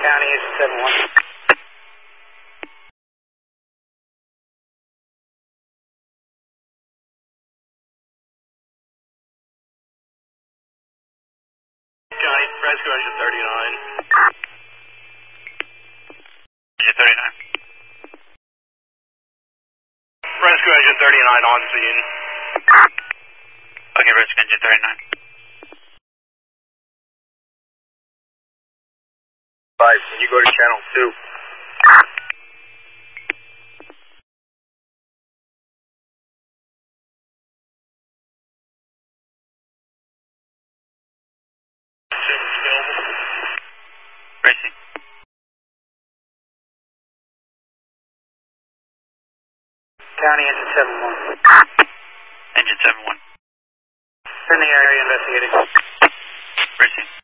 County Engine 71. County, Fresco Engine 39. Engine 39. Fresco Engine 39 on scene. Okay, Fresco Engine 39. 5, can you go to channel 2? Racing. County Engine 71. Engine 71. In the area investigating. Racing.